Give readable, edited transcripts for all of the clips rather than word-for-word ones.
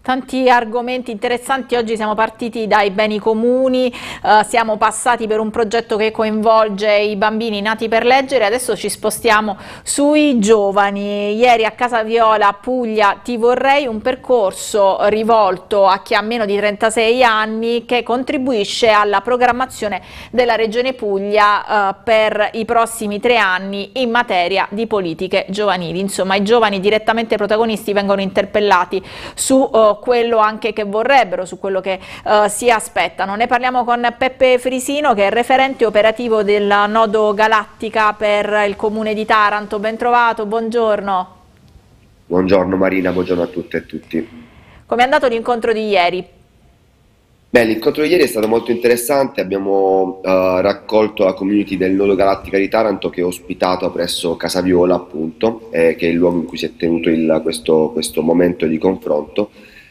Tanti argomenti interessanti, oggi siamo partiti dai beni comuni, siamo passati per un progetto che coinvolge i bambini nati per leggere, adesso ci spostiamo sui giovani. Ieri a Casa Viola, Puglia, Ti vorrei, un percorso rivolto a chi ha meno di 36 anni che contribuisce alla programmazione della Regione Puglia per i prossimi 3 anni in materia di politiche giovanili. Insomma, i giovani direttamente protagonisti vengono interpellati su quello anche che vorrebbero, su quello che si aspettano. Ne parliamo con Peppe Frisino, che è referente operativo del Nodo Galattica per il Comune di Taranto. Ben trovato, buongiorno. Buongiorno Marina, buongiorno a tutte e tutti. Come è andato l'incontro di ieri? Beh, l'incontro di ieri è stato molto interessante, abbiamo raccolto la community del Nodo Galattica di Taranto che è ospitato presso Casa Viola, appunto, che è il luogo in cui si è tenuto questo momento di confronto.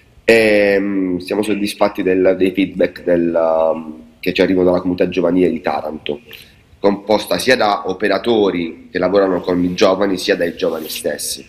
E siamo soddisfatti dei feedback che ci arrivano dalla comunità giovanile di Taranto, composta sia da operatori che lavorano con i giovani sia dai giovani stessi.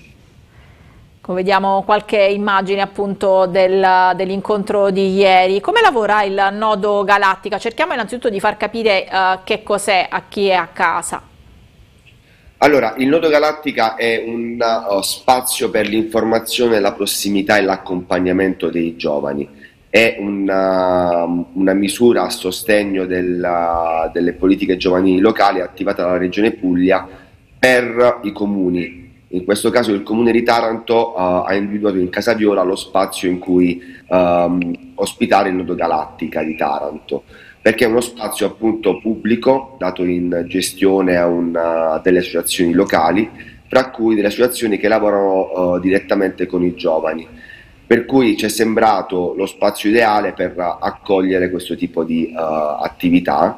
Vediamo qualche immagine appunto dell'incontro di ieri. Come lavora il Nodo Galattica? Cerchiamo innanzitutto di far capire che cos'è a chi è a casa. Allora, il Nodo Galattica è un spazio per l'informazione, la prossimità e l'accompagnamento dei giovani. È una misura a sostegno delle politiche giovanili locali attivata dalla Regione Puglia per i comuni. In questo caso il Comune di Taranto ha individuato in Casa Viola lo spazio in cui ospitare il Nodo Galattica di Taranto, perché è uno spazio appunto pubblico dato in gestione a delle associazioni locali, tra cui delle associazioni che lavorano direttamente con i giovani, per cui ci è sembrato lo spazio ideale per accogliere questo tipo di attività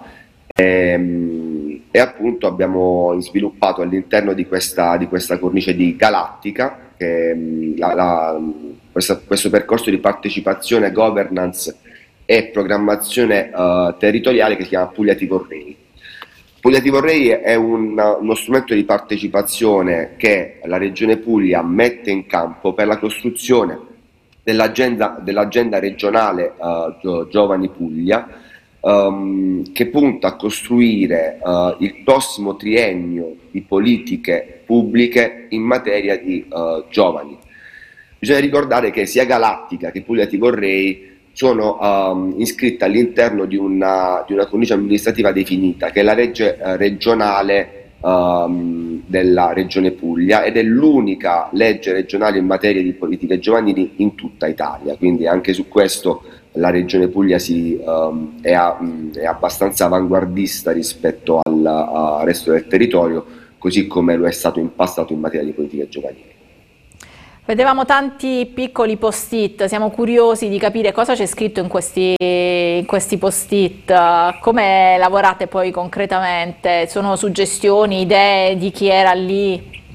e appunto abbiamo sviluppato all'interno di questa cornice di Galattica questo percorso di partecipazione, governance e programmazione territoriale che si chiama Puglia Ti vorrei. Puglia Ti vorrei è uno strumento di partecipazione che la Regione Puglia mette in campo per la costruzione dell'agenda regionale Giovani Puglia, che punta a costruire il prossimo triennio di politiche pubbliche in materia di giovani. Bisogna ricordare che sia Galattica che Puglia Ti vorrei sono iscritte all'interno di una cornice amministrativa definita, che è la legge regionale della Regione Puglia, ed è l'unica legge regionale in materia di politiche giovanili in tutta Italia, quindi anche su questo la Regione Puglia è abbastanza avanguardista rispetto al resto del territorio, così come lo è stato in passato in materia di politiche giovanili. Vedevamo tanti piccoli post-it, siamo curiosi di capire cosa c'è scritto in questi post-it, come lavorate poi concretamente, sono suggestioni, idee di chi era lì?